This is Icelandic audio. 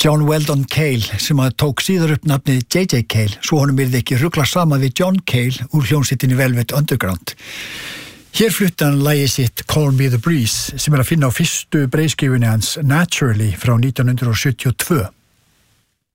John Weldon Cale sem að tók síðar upp nafnið J.J. Cale svo honum yrði ekki rugla sama við John Cale úr hljómsveitinni Velvet Underground. Hér flutti hann lagið sitt Call Me The Breeze sem að finna á fyrstu breiðskífunni hans Naturally frá 1972.